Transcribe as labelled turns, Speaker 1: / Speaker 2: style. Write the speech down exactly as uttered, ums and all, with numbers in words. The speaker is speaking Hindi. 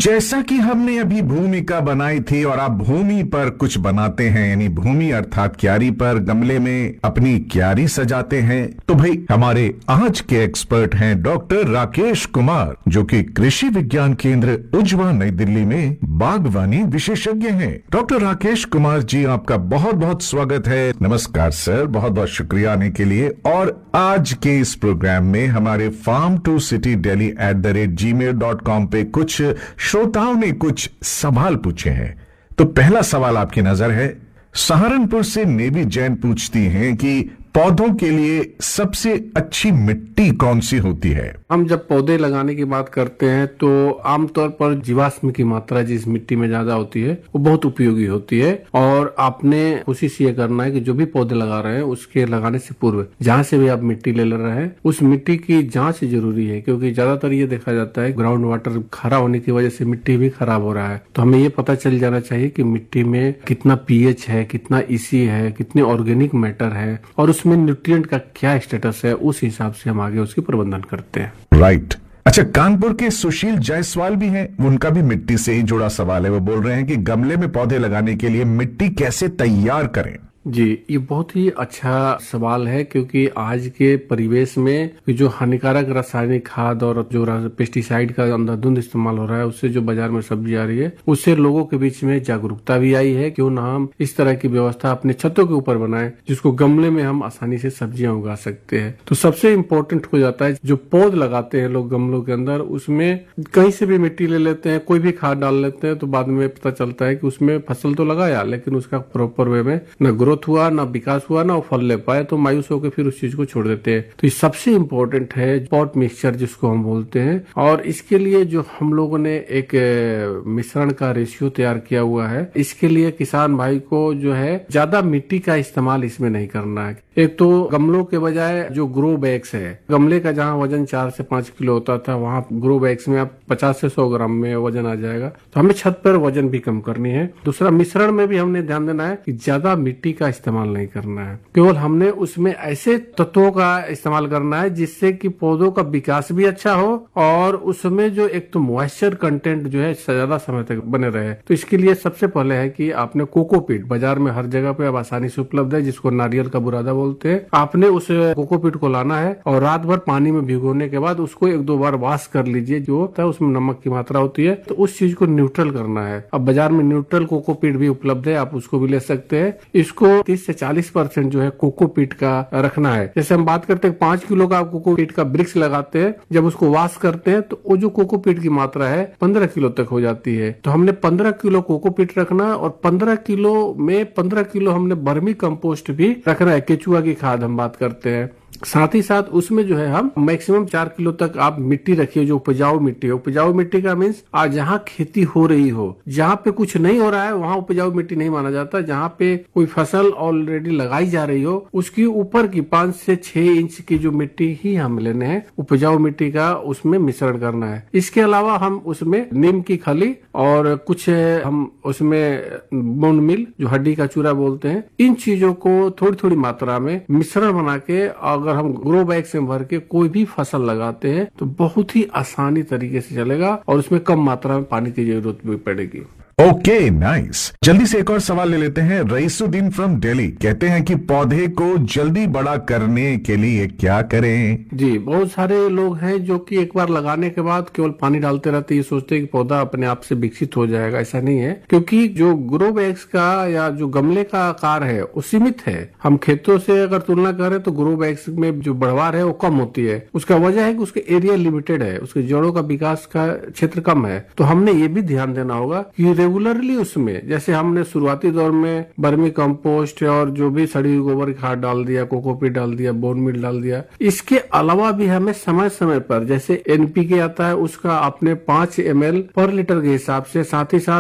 Speaker 1: जैसा कि हमने अभी भूमिका बनाई थी और आप भूमि पर कुछ बनाते हैं, यानी भूमि अर्थात क्यारी पर गमले में अपनी क्यारी सजाते हैं, तो भाई हमारे आज के एक्सपर्ट हैं डॉक्टर राकेश कुमार, जो कि कृषि विज्ञान केंद्र उज्वा नई दिल्ली में बागवानी विशेषज्ञ हैं। डॉक्टर राकेश कुमार जी, आपका बहुत बहुत स्वागत है। नमस्कार सर, बहुत बहुत शुक्रिया आने के लिए। और आज के इस प्रोग्राम में हमारे farm to city Delhi at the rate ji mail dot com पे कुछ श्रोताओं ने कुछ सवाल पूछे हैं। तो पहला सवाल आपकी नजर है, सहारनपुर से नेवी जैन पूछती हैं कि पौधों के लिए सबसे अच्छी मिट्टी कौन सी होती है।
Speaker 2: हम जब पौधे लगाने की बात करते हैं तो आमतौर पर जीवाश्म की मात्रा जिस मिट्टी में ज्यादा होती है वो बहुत उपयोगी होती है। और आपने कोशिश ये करना है कि जो भी पौधे लगा रहे हैं उसके लगाने से पूर्व जहाँ से भी आप मिट्टी ले ले रहे हैं उस मिट्टी की जांच जरूरी है, क्योंकि ज्यादातर ये देखा जाता है ग्राउंड वाटर खरा होने की वजह से मिट्टी भी खराब हो रहा है। तो हमें ये पता चल जाना चाहिए कि मिट्टी में कितना पीएच है, कितना ईसी है, कितने ऑर्गेनिक मैटर है और उसमें न्यूट्रिएंट का क्या स्टेटस है। उस हिसाब से हम आगे उसकी प्रबंधन करते हैं।
Speaker 1: Right right. अच्छा, कानपुर के सुशील जायसवाल भी हैं, उनका भी मिट्टी से ही जुड़ा सवाल है। वो बोल रहे हैं कि गमले में पौधे लगाने के लिए मिट्टी कैसे तैयार करें।
Speaker 2: जी, ये बहुत ही अच्छा सवाल है, क्योंकि आज के परिवेश में जो हानिकारक रासायनिक खाद और जो पेस्टिसाइड का अंधाधुंध इस्तेमाल हो रहा है उससे जो बाजार में सब्जी आ रही है उससे लोगों के बीच में जागरूकता भी आई है। क्यों ना हम इस तरह की व्यवस्था अपने छतों के ऊपर बनाएं जिसको गमले में हम आसानी से सब्जियां उगा सकते हैं। तो सबसे इम्पोर्टेंट हो जाता है जो पौध लगाते हैं लोग गमलों के अंदर, उसमें कहीं से भी मिट्टी ले लेते हैं, कोई भी खाद डाल लेते हैं, तो बाद में पता चलता है कि उसमें फसल तो लगाया लेकिन उसका प्रॉपर वे में न ग्रोथ हुआ, ना विकास हुआ, ना वो फल ले पाए, तो मायूस होकर फिर उस चीज को छोड़ देते हैं। तो ये सबसे इम्पोर्टेंट है पॉट मिक्सचर जिसको हम बोलते हैं। और इसके लिए जो हम लोगों ने एक मिश्रण का रेशियो तैयार किया हुआ है, इसके लिए किसान भाई को जो है ज्यादा मिट्टी का इस्तेमाल इसमें नहीं करना है। एक तो गमलों के बजाय जो ग्रो बैग्स है, गमले का जहाँ वजन चार से पांच किलो होता था वहाँ ग्रो बैग्स में आप पचास से सौ ग्राम में वजन आ जाएगा। तो हमें छत पर वजन भी कम करनी है। दूसरा, मिश्रण में भी हमने ध्यान देना है कि ज्यादा मिट्टी का इस्तेमाल नहीं करना है। केवल हमने उसमें ऐसे तत्वों का इस्तेमाल करना है जिससे कि पौधों का विकास भी अच्छा हो और उसमें जो एक तो मॉइस्चर कंटेंट जो है ज्यादा समय तक बने रहे। तो इसके लिए सबसे पहले है कि आपने कोकोपीट बाजार में हर जगह पे अब आसानी से उपलब्ध है, जिसको नारियल का बुरादा बोलते हैं। आपने उस कोकोपीट को लाना है और रात भर पानी में भिगोने के बाद उसको एक दो बार वॉश कर लीजिए। जो होता है उसमें नमक की मात्रा होती है, तो उस चीज को न्यूट्रल करना है। अब बाजार में न्यूट्रल कोकोपीट भी उपलब्ध है, आप उसको भी ले सकते हैं। इसको तीस से चालीस परसेंट जो है कोकोपीट का रखना है। जैसे हम बात करते हैं पांच किलो का कोकोपीट का ब्रिक्स लगाते हैं, जब उसको वॉश करते हैं तो वो जो कोकोपीट की मात्रा है पंद्रह किलो तक हो जाती है। तो हमने पंद्रह किलो कोकोपीट रखना है और पंद्रह किलो में पंद्रह किलो हमने वर्मी कंपोस्ट भी रखना है। केचुआ की खाद हम बात करते हैं। साथ ही साथ उसमें जो है हम मैक्सिमम चार किलो तक आप मिट्टी रखिए, जो उपजाऊ मिट्टी है। उपजाऊ मिट्टी का मीन्स आज जहाँ खेती हो रही हो, जहाँ पे कुछ नहीं हो रहा है वहाँ उपजाऊ मिट्टी नहीं माना जाता। जहाँ पे कोई फसल ऑलरेडी लगाई जा रही हो उसकी ऊपर की पांच से छह इंच की जो मिट्टी ही हम लेने हैं, उपजाऊ मिट्टी का उसमें मिश्रण करना है। इसके अलावा हम उसमें नीम की खली और कुछ हम उसमें बोन मिल जो हड्डी का चूरा बोलते हैं, इन चीजों को थोड़ी थोड़ी मात्रा में मिश्रण बना के अगर हम ग्रो बैग से भर के कोई भी फसल लगाते हैं तो बहुत ही आसानी तरीके से चलेगा और उसमें कम मात्रा में पानी की जरूरत भी पड़ेगी।
Speaker 1: Okay, nice. जल्दी से एक और सवाल ले लेते हैं। रईसुद्दीन फ्रॉम दिल्ली कहते हैं कि पौधे को जल्दी बड़ा करने के लिए क्या करें।
Speaker 2: जी, बहुत सारे लोग हैं जो कि एक बार लगाने के बाद केवल पानी डालते रहते, ये सोचते हैं कि पौधा अपने आप से विकसित हो जाएगा। ऐसा नहीं है, क्योंकि जो ग्रो बैग्स का या जो गमले का आकार है वो सीमित है। हम खेतों से अगर तुलना करें तो ग्रो बैग्स में जो बढ़वार है वो कम होती है। उसका वजह है कि उसके एरिया लिमिटेड है, उसके जड़ों का विकास का क्षेत्र कम है। तो हमने ये भी ध्यान देना होगा कि रेगुलरली उसमें, जैसे हमने शुरुआती दौर में वर्मी कंपोस्ट और जो भी सड़ी हुई गोबर खाद डाल दिया, कोकोपीट डाल दिया, बोन मील डाल दिया, इसके अलावा भी हमें समय समय पर जैसे एनपीके आता है उसका आपने पांच एम एल पर लीटर के हिसाब से, साथ ही साथ